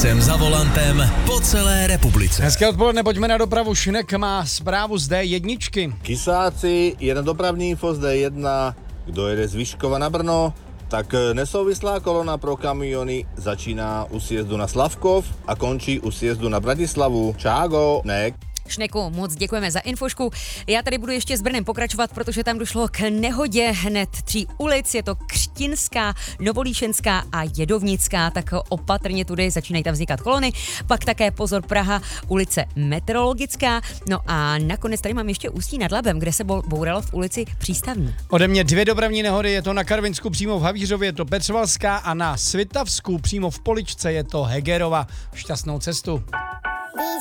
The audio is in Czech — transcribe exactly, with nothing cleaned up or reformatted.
jsem za volantem po celé republice. Hezké odpoledne, pojďme na dopravu. Šinek má zprávu z dé jedna. Kisáci, jeden dopravní info z dé jedna, kdo jede z Vyškova na Brno, tak nesouvislá kolona pro kamiony začíná u sjezdu na Slavkov a končí u sjezdu na Bratislavu. Čágo, nek. Šneku, moc děkujeme za infošku. Já tady budu ještě s Brnem pokračovat, protože tam došlo k nehodě hned tří ulic. Je to Křtinská, Novolíšenská a Jedovnická, tak opatrně tudy začínají tam vznikat kolony. Pak také pozor Praha, ulice Meteorologická. No a nakonec tady mám ještě Ústí nad Labem, kde se bouralo v ulici Přístavní. Ode mě dvě dopravní nehody, je to na Karvinsku přímo v Havířově, je to Petřovalská a na Svitavsku přímo v Poličce je to Hegerova. Šťastnou cestu.